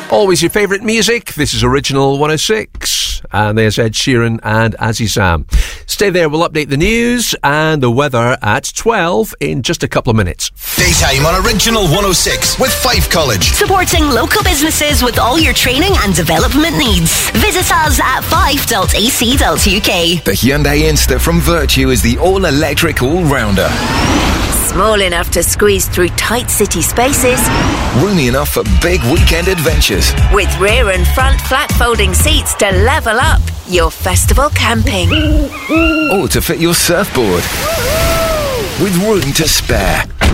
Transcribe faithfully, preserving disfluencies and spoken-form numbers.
Always your favourite music. This is Original one oh six. And there's Ed Sheeran and Azizam. Stay there, we'll update the news and the weather at twelve in just a couple of minutes. Daytime on Original one oh six with Fife College. Supporting local businesses with all your training and development needs. Visit us at fife dot a c dot u k. The Hyundai Insta from Virtue is the all-electric all-rounder. Small enough to squeeze through tight city spaces. Roomy enough for big weekend adventures. With rear and front flat folding seats to level up your festival camping. Or to fit your surfboard. With room to spare.